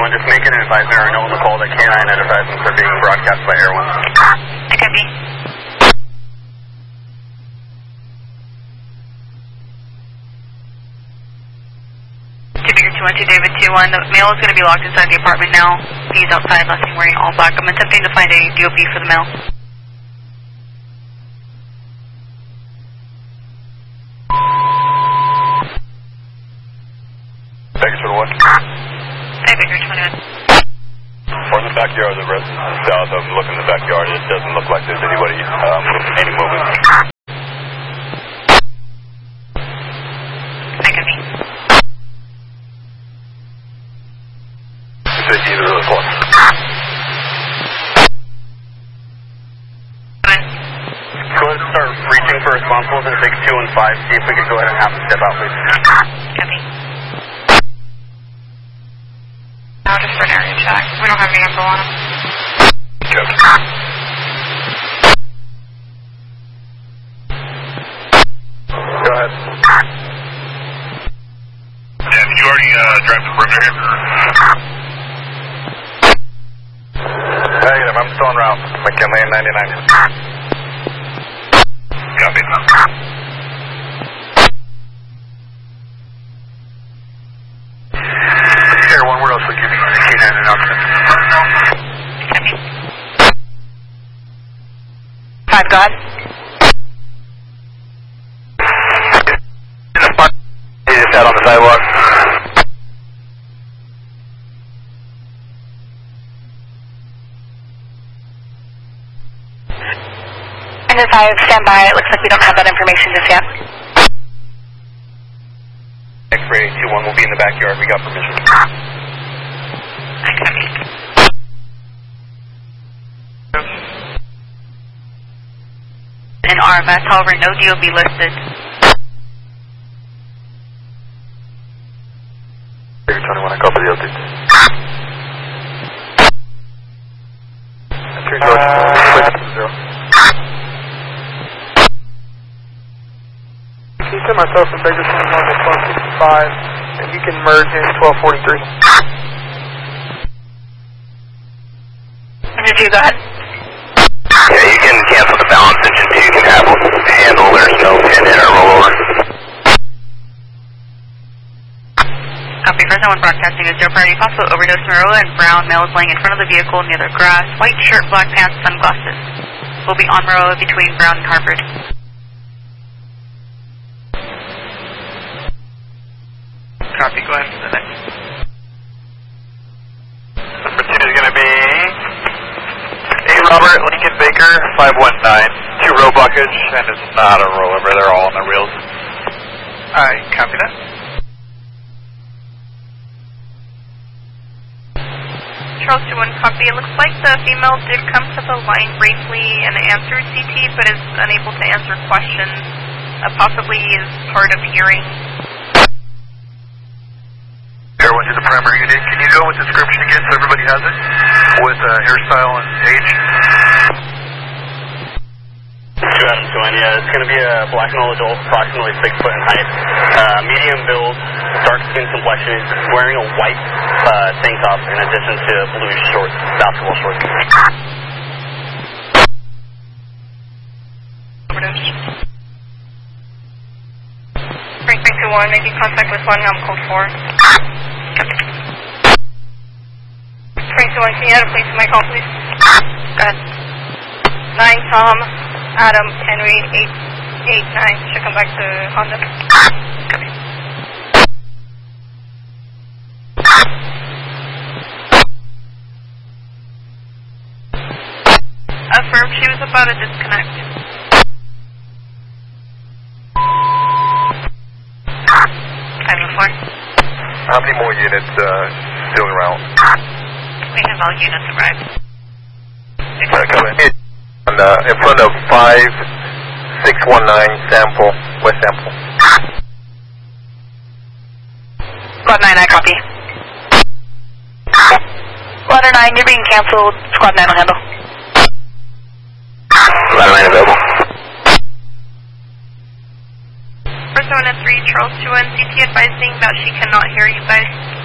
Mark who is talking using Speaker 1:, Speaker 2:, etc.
Speaker 1: 1, just make it an advisement or a note on the call that K9 advertising for being broadcast by Air 1.
Speaker 2: I copy. Victor 212 David 21, the male is going to be locked inside the apartment now. He's outside, last seen wearing all black. I'm attempting to find a DOP for the male.
Speaker 1: Victor 21.
Speaker 2: Hey, Victor 21.
Speaker 1: Or in the backyard of the residence south, I'm looking in the backyard. It doesn't look like there's anybody, any movement.
Speaker 2: I copy.
Speaker 1: It's either really close. Go ahead and start reaching for responsibles in 6, 2, and 5. See if we could go ahead and have them step out, please.
Speaker 2: Copy. Now just for an area check. We don't have any info on him.
Speaker 1: Copy. Go ahead.
Speaker 3: Yeah, did you already drive the perimeter here?
Speaker 1: Negative, I'm still en route. McKinley and 99.
Speaker 3: Copy.
Speaker 1: Air 1, where else would you be on the K9 announcement?
Speaker 2: Copy. 5, go ahead.
Speaker 1: He just out on the sidewalk.
Speaker 2: And if I stand by, it looks like we don't have that information just yet.
Speaker 1: X-ray 21 will be in the backyard. We got permission.
Speaker 2: I copy. In RMS, however, no DOB listed.
Speaker 1: Victor 21, I copy the update. Entry George, 0.
Speaker 4: Can you send myself and Baker 21 to 1265, and you can merge in 1243.
Speaker 2: Engine 2, go ahead.
Speaker 1: Yeah, you can cancel the balance. Engine 2 you can have handle. There's no pin in or rollover.
Speaker 2: Copy. First one broadcasting is 0 priority. Possible overdose Maroa and Brown. Male is laying in front of the vehicle near the grass. White shirt, black pants, sunglasses. Will be on Maroa between Brown and Harvard.
Speaker 4: Copy, go ahead for the next.
Speaker 1: Number 2 is going to be 8 Robert, Lincoln Baker, 519. 2 row buckage, and it's not a rollover. They're all on their wheels.
Speaker 4: Alright, copy that.
Speaker 2: Charles 21, copy. It looks like the female did come to the line briefly and answer CT, but is unable to answer questions. Possibly is hard of hearing.
Speaker 1: Air 1 to the primary unit. Can you go with description again so everybody has it? With hairstyle and age? 2 Adam 2, yeah, it's going to be a black and old adult, approximately 6 foot in height. Medium build, dark skin complexion, wearing a white tank top in addition to blue shorts, basketball shorts.
Speaker 2: Overdose. Frank 21, making contact with 1, I'm code 4. Frank 21, can you add a place to my call, please? Go ahead. 9 Tom, Adam, Henry, 889. Should come back to Honda. Copy. Affirmed, she was about to disconnect.
Speaker 1: How many more units still around?
Speaker 2: We have all units arrived.
Speaker 1: Come in. In front of 5619 Sample, West Sample.
Speaker 2: Squad 9, I copy. Ladder 9, you're being canceled. Squad 9 will handle.
Speaker 1: Ladder 9 available.
Speaker 2: First one at 3, Charles 2, and CT advising that she cannot hear you guys.